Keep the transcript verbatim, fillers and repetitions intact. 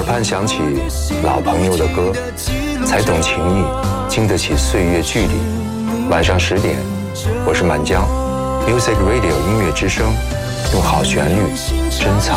畔响起老朋友的歌，才懂情谊，经得起岁月距离。晚上十点，我是满江 Music Radio 音乐之声，用好旋律珍藏